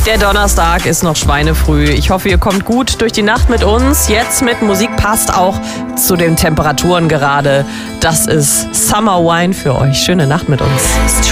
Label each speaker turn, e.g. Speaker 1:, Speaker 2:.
Speaker 1: Der Donnerstag ist noch schweinefrüh. Ich hoffe, ihr kommt gut durch die Nacht mit uns. Jetzt mit Musik passt auch zu den Temperaturen gerade. Das ist Summer Wine für euch. Schöne Nacht mit uns.